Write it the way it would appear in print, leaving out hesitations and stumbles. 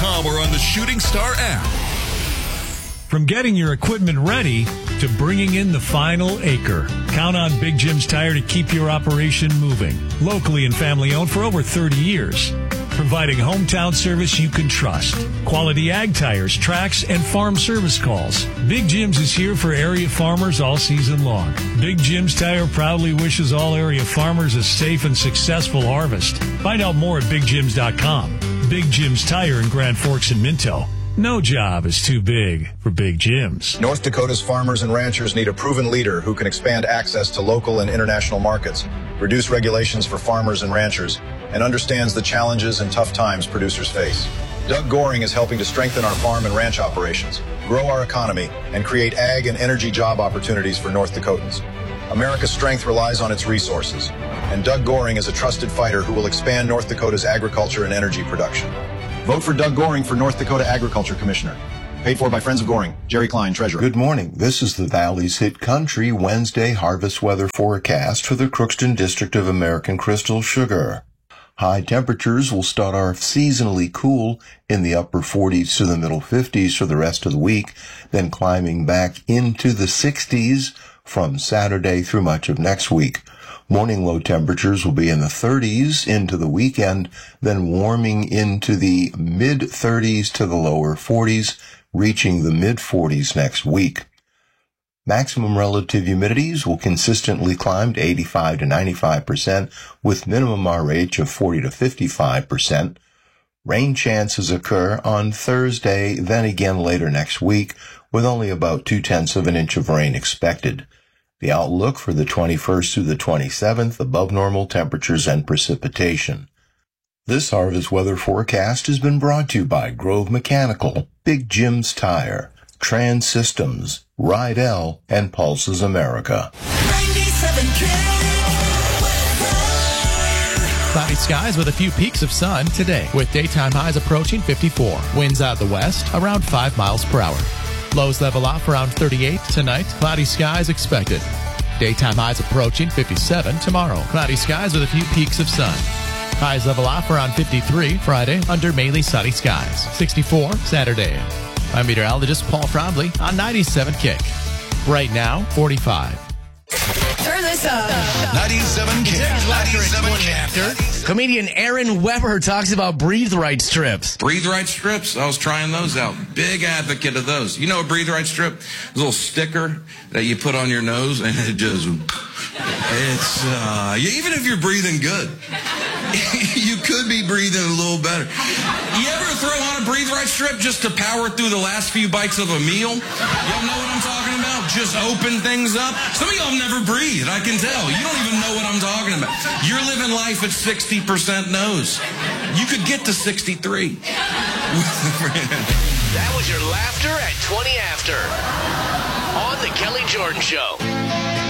BigJimsTire.com or on the Shooting Star app. From getting your equipment ready to bringing in the final acre, count on Big Jim's Tire to keep your operation moving. Locally and family owned for over 30 years. Providing hometown service you can trust. Quality ag tires, tracks, and farm service calls. Big Jim's is here for area farmers all season long. Big Jim's Tire proudly wishes all area farmers a safe and successful harvest. Find out more at BigJims.com. Big Jim's Tire in Grand Forks and Minto. No job is too big for Big Jim's. North Dakota's farmers and ranchers need a proven leader who can expand access to local and international markets, reduce regulations for farmers and ranchers, and understands the challenges and tough times producers face. Doug Goring is helping to strengthen our farm and ranch operations, grow our economy, and create ag and energy job opportunities for North Dakotans. America's strength relies on its resources, and Doug Goring is a trusted fighter who will expand North Dakota's agriculture and energy production. Vote for Doug Goring for North Dakota Agriculture Commissioner. Paid for by Friends of Goring. Jerry Klein, Treasurer. Good morning. This is the Valley's Hit Country Wednesday harvest weather forecast for the Crookston District of American Crystal Sugar. High temperatures will start off seasonally cool in the upper 40s to the middle 50s for the rest of the week, then climbing back into the 60s from Saturday through much of next week. Morning low temperatures will be in the 30s into the weekend, then warming into the mid-30s to the lower 40s, reaching the mid-40s next week. Maximum relative humidities will consistently climb to 85 to 95%, with minimum RH of 40 to 55%. Rain chances occur on Thursday, then again later next week, with only about 0.2 of an inch of rain expected. The outlook for the 21st through the 27th, above normal temperatures and precipitation. This harvest weather forecast has been brought to you by Grove Mechanical, Big Jim's Tire, Trans Systems, Rydell, and Pulses America. 97 Cloudy skies with a few peaks of sun today, with daytime highs approaching 54. Winds out the west around 5 miles per hour. Lows level off around 38 tonight. Cloudy skies expected. Daytime highs approaching 57 tomorrow. Cloudy skies with a few peaks of sun. Highs level off around 53 Friday under mainly sunny skies. 64 Saturday. I'm meteorologist Paul Trombley on 97 Kick. Right now, 45. Turn this up. 97 Kick. 97 Kick. Comedian Aaron Weber talks about Breathe Right strips. Breathe Right strips, I was trying those out. Big advocate of those. You know a Breathe Right strip? It's a little sticker that you put on your nose, and it just, even if you're breathing good, you could be breathing a little better. You ever throw on a Breathe Right strip just to power through the last few bites of a meal? Y'all know what I'm talking about? Just open things up. Some of y'all have never breathed, I can tell. You don't even know what I'm talking about. You're living life at 60% nose. You could get to 63. That was your laughter at 20 after on The Kelly Jordan Show.